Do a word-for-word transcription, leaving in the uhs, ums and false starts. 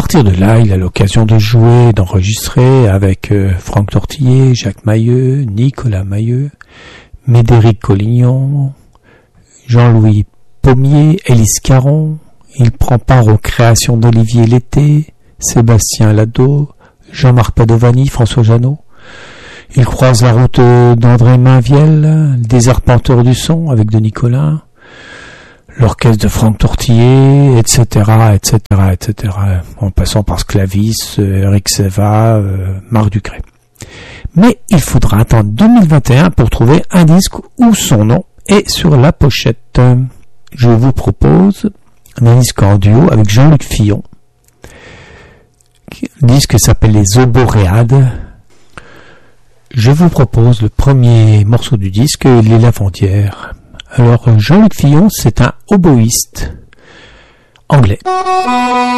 partir de là, il a l'occasion de jouer, d'enregistrer avec euh, Franck Tortiller, Jacques Mailleux, Nicolas Mailleux, Médéric Collignon, Jean-Louis Pommier, Élise Caron. Il prend part aux créations d'Olivier Lété, Sébastien Lado, Jean-Marc Padovani, François Janot. Il croise la route d'André Mainviel, des arpenteurs du son avec Denis Collin, l'orchestre de Franck Tortiller, et cetera, et cetera, et cetera, en passant par Sclavis, Eric Seva, euh, Marc Ducret. Mais il faudra attendre deux mille vingt et un pour trouver un disque où son nom est sur la pochette. Je vous propose un disque en duo avec Jean-Luc Fillon. Le disque s'appelle Les Oboréades. Je vous propose le premier morceau du disque, Les Lavandières. Alors, Jean-Luc Fillon, c'est un oboïste anglais.